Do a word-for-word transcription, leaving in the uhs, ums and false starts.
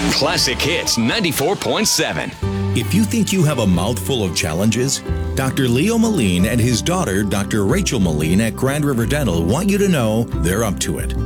Classic Hits ninety-four point seven. If you think you have a mouthful of challenges, Doctor Leo Moline and his daughter, Doctor Rachel Moline at Grand River Dental want you to know they're up to it.